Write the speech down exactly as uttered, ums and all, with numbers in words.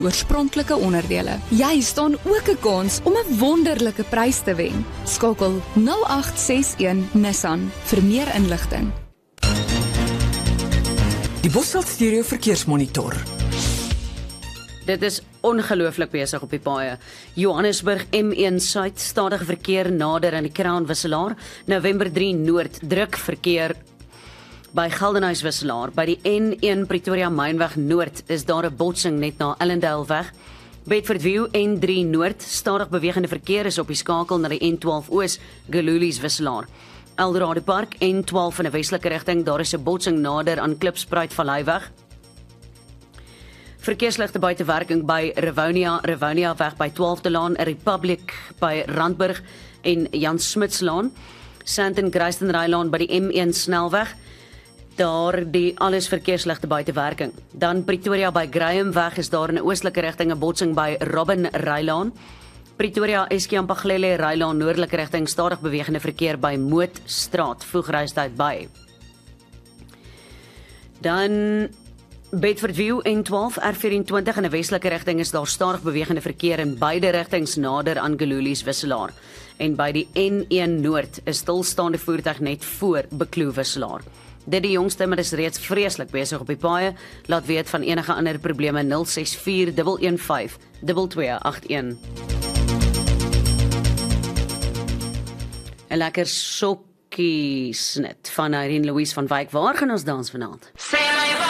Oorspronklike onderdele. Jy staan ook 'n kans om 'n wonderlike prys te wen. Skakel nul agt ses een Nissan vir meer inligting. Die Bosveld Stereo Verkeersmonitor. Dit is ongelooflik besig op die paaie. Johannesburg M een Suid, stadige verkeer nader aan die Crown Wisselaar. November drie Noord, druk verkeer by Geldenhuys Wisselaar. By die N een Pretoria Mynweg Noord is daar 'n botsing net na Ellendale weg. Bedford View N drie Noord, stadig bewegende verkeer is op die skakel na die N twaalf Oos, Galulies Wisselaar. Eldorado Park N twaalf in 'n westelike rigting, daar is 'n botsing nader aan Klipspruit Valleiweg. Verkeersligte buite werking by Rivonia, Rivonia weg by twaalfde Laan, Republic by Randburg en Jan Smitslaan. Sandton Greystenrylaan by die M een snelweg. Daar die alles verkeersligte buite werking. Dan Pretoria by Grahamweg is daar in 'n oostelike rigting 'n botsing by Robben Rylaan. Pretoria Eskie-Ampaglele Rylaan noordelike rigting, stadig bewegende verkeer by Mootstraat, voegreistyd by. Dan Bedford View N twaalf R vyf-en-twintig in 'n westelike rigting is daar stadig bewegende verkeer in beide rigtings nader aan Galulies Wisselaar. En by die N een Noord is stilstaande voertuig net voor Bekloo Wisselaar. Dit die jongste, maar is reeds vreeslik besig op die paaie. Laat weet van enige ander probleme nul ses vier een een vyf twee twee agt een. 'n Lekker sokkie snit van Irene Louise van Wyk. Waar gaan ons dans vanaand?